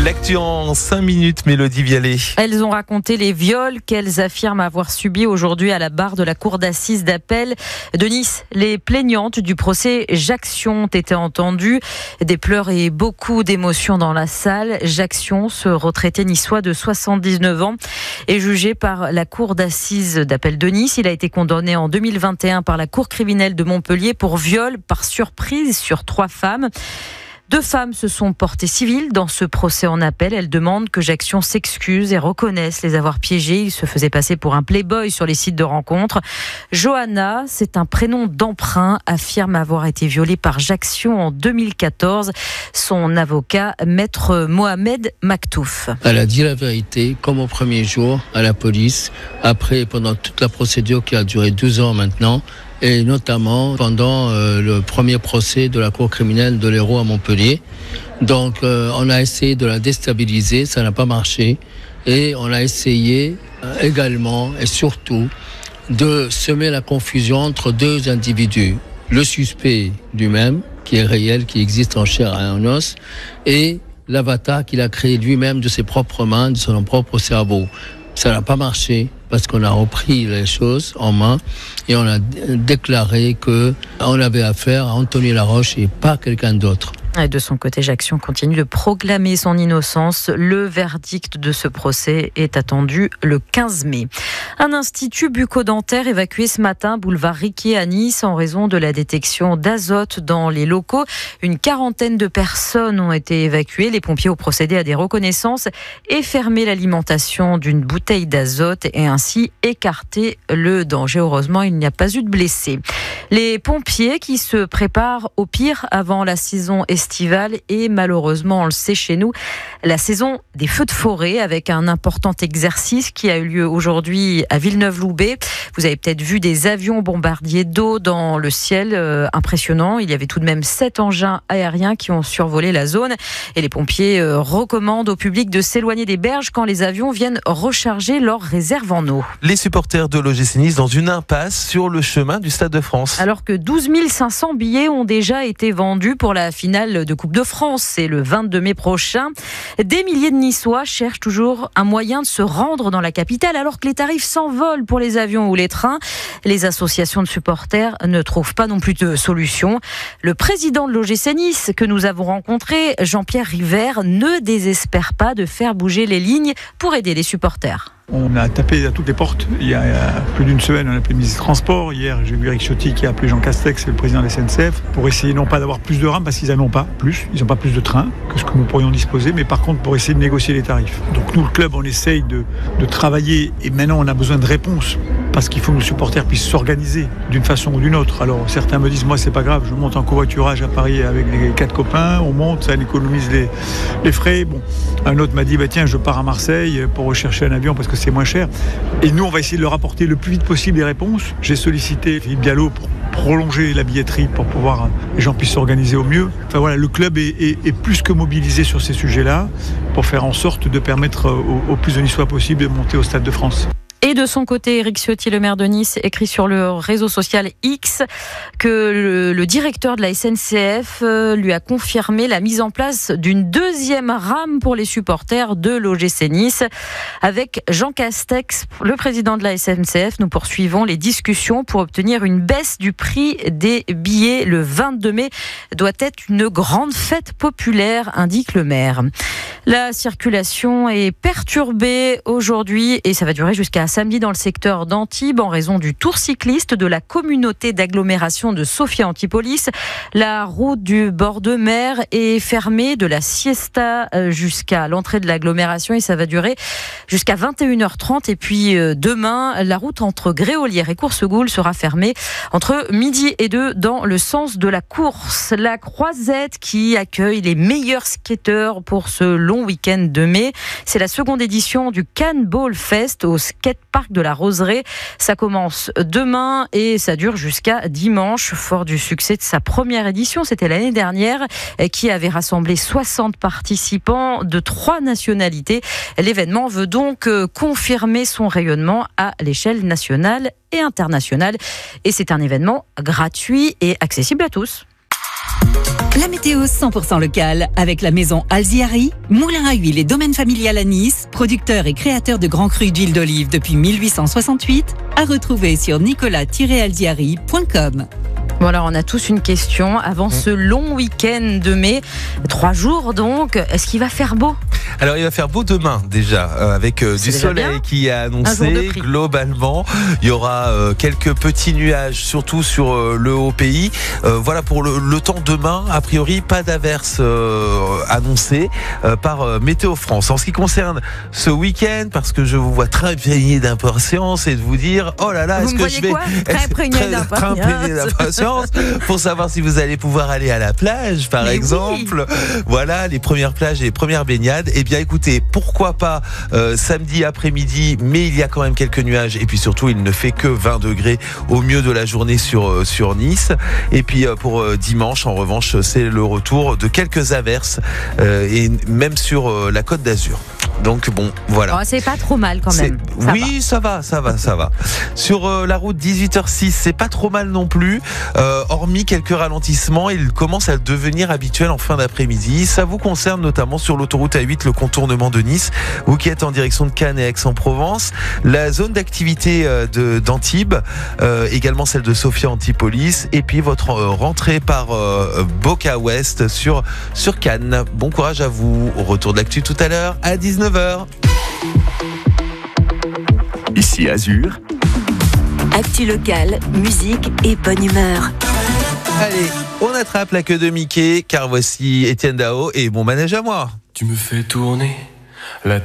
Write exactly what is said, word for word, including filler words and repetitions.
L'actu en cinq minutes, Mélodie Vialet. Elles ont raconté les viols qu'elles affirment avoir subis aujourd'hui à la barre de la cour d'assises d'appel de Nice. Les plaignantes du procès Jaction ont été entendues. Des pleurs et beaucoup d'émotions dans la salle. Jaction, ce retraité niçois de soixante-dix-neuf ans, est jugé par la cour d'assises d'appel de Nice. Il a été condamné en deux mille vingt et un par la cour criminelle de Montpellier pour viol par surprise sur trois femmes. Deux femmes se sont portées civiles dans ce procès en appel. Elles demandent que Jaction s'excuse et reconnaisse les avoir piégées. Il se faisait passer pour un playboy sur les sites de rencontres. Johanna, c'est un prénom d'emprunt, affirme avoir été violée par Jaction en deux mille quatorze. Son avocat, maître Mohamed Maktouf. Elle a dit la vérité, comme au premier jour, à la police. Après, pendant toute la procédure qui a duré douze ans maintenant, et notamment pendant euh, le premier procès de la cour criminelle de l'Hérault à Montpellier. Donc euh, on a essayé de la déstabiliser, ça n'a pas marché, et on a essayé euh, également et surtout de semer la confusion entre deux individus, le suspect lui-même, qui est réel, qui existe en chair et en os, et l'avatar qu'il a créé lui-même de ses propres mains, de son propre cerveau. Ça n'a pas marché parce qu'on a repris les choses en main et on a déclaré qu'on avait affaire à Anthony Laroche et pas quelqu'un d'autre. Et de son côté, Jaction continue de proclamer son innocence. Le verdict de ce procès est attendu le quinze mai. Un institut bucco-dentaire évacué ce matin, boulevard Riquier à Nice, en raison de la détection d'azote dans les locaux. Une quarantaine de personnes ont été évacuées. Les pompiers ont procédé à des reconnaissances et fermé l'alimentation d'une bouteille d'azote et ainsi écarté le danger. Heureusement, il n'y a pas eu de blessés. Les pompiers qui se préparent au pire avant la saison estivale et malheureusement, on le sait chez nous, la saison des feux de forêt avec un important exercice qui a eu lieu aujourd'hui à Villeneuve-Loubet. Vous avez peut-être vu des avions bombardiers d'eau dans le ciel, euh, impressionnant. Il y avait tout de même sept engins aériens qui ont survolé la zone et les pompiers euh, recommandent au public de s'éloigner des berges quand les avions viennent recharger leurs réserves en eau. Les supporters de l'O G C Nice dans une impasse sur le chemin du Stade de France. Alors que douze mille cinq cents billets ont déjà été vendus pour la finale de Coupe de France, c'est le vingt-deux mai prochain. Des milliers de Niçois cherchent toujours un moyen de se rendre dans la capitale alors que les tarifs s'envolent pour les avions ou les trains. Les associations de supporters ne trouvent pas non plus de solution. Le président de l'O G C Nice que nous avons rencontré, Jean-Pierre Rivert, ne désespère pas de faire bouger les lignes pour aider les supporters. On a tapé à toutes les portes. Il y a plus d'une semaine, on a appelé le ministre des Transports. Hier, j'ai vu Eric Ciotti qui a appelé Jean Castex, le président de la S N C F, pour essayer non pas d'avoir plus de rames, parce qu'ils n'en ont pas plus. Ils n'ont pas plus de trains que ce que nous pourrions disposer, mais par contre pour essayer de négocier les tarifs. Donc nous, le club, on essaye de, de travailler et maintenant on a besoin de réponses parce qu'il faut que nos supporters puissent s'organiser d'une façon ou d'une autre. Alors certains me disent, moi c'est pas grave, je monte en covoiturage à Paris avec les quatre copains, on monte, ça économise les, les frais. Bon. Un autre m'a dit, bah, tiens, je pars à Marseille pour rechercher un avion parce que c'est moins cher. Et nous, on va essayer de leur apporter le plus vite possible des réponses. J'ai sollicité Philippe Diallo pour prolonger la billetterie pour pouvoir les gens puissent s'organiser au mieux. Enfin voilà, le club est, est, est plus que mobilisé sur ces sujets-là pour faire en sorte de permettre au, au plus de Niçois possible de monter au Stade de France. Et de son côté, Eric Ciotti, le maire de Nice, écrit sur le réseau social X que le, le directeur de la S N C F euh, lui a confirmé la mise en place d'une deuxième rame pour les supporters de l'O G C Nice. Avec Jean Castex, le président de la S N C F, nous poursuivons les discussions pour obtenir une baisse du prix des billets. Le vingt-deux mai doit être une grande fête populaire, indique le maire. La circulation est perturbée aujourd'hui et ça va durer jusqu'à samedi dans le secteur d'Antibes en raison du tour cycliste de la communauté d'agglomération de Sophia Antipolis. La route du bord de mer est fermée de la siesta jusqu'à l'entrée de l'agglomération et ça va durer jusqu'à vingt et une heures trente. Et puis demain, la route entre Gréolière et Coursegoule sera fermée entre midi et deux dans le sens de la course. La Croisette qui accueille les meilleurs skateurs pour ce long week-end de mai. C'est la seconde édition du Cannes Ball Fest au skatepark de la Roseraie. Ça commence demain et ça dure jusqu'à dimanche. Fort du succès de sa première édition, c'était l'année dernière, qui avait rassemblé soixante participants de trois nationalités. L'événement veut donc confirmer son rayonnement à l'échelle nationale et internationale. Et c'est un événement gratuit et accessible à tous. La météo cent pour cent locale avec la maison Alziari, moulin à huile et domaine familial à Nice, producteur et créateur de grands crus d'huile d'olive depuis mille huit cent soixante-huit, à retrouver sur nicolas tiret alziari point com. Bon alors on a tous une question avant mmh. ce long week-end de mai, trois jours donc, est-ce qu'il va faire beau ? Alors il va faire beau demain déjà, euh, avec euh, du soleil bien. Qui est annoncé globalement. Il y aura euh, quelques petits nuages, surtout sur euh, le haut pays. Euh, voilà pour le, le temps demain, a priori pas d'averse euh, annoncée euh, par euh, Météo France. En ce qui concerne ce week-end, parce que je vous vois très imprégné d'impatience et de vous dire, oh là là, vous est-ce que je vais... Très imprégné d'impatience pour savoir si vous allez pouvoir aller à la plage, par Mais exemple. Oui. Voilà, les premières plages et les premières baignades. Eh bien, écoutez, pourquoi pas euh, samedi après-midi, mais il y a quand même quelques nuages. Et puis surtout, il ne fait que vingt degrés au mieux de la journée sur, euh, sur Nice. Et puis euh, pour euh, dimanche, en revanche, c'est le retour de quelques averses, euh, et même sur euh, la Côte d'Azur. Donc bon, voilà. Oh, c'est pas trop mal quand même. Ça oui, va. ça va, ça va, ça va. Sur euh, la route dix-huit heures six, c'est pas trop mal non plus. Euh, hormis quelques ralentissements, il commence à devenir habituel en fin d'après-midi. Ça vous concerne notamment sur l'autoroute A huit, le contournement de Nice, vous qui êtes en direction de Cannes et Aix-en-Provence. La zone d'activité euh, de, d'Antibes, euh, également celle de Sophia Antipolis, et puis votre euh, rentrée par euh, Boca Ouest sur, sur Cannes. Bon courage à vous. Au retour de l'actu tout à l'heure à dix-neuf heures. Ici Azur. Actu locale, musique et bonne humeur. Allez, on attrape la queue de Mickey, car voici Étienne Dao et mon manège à moi. Tu me fais tourner la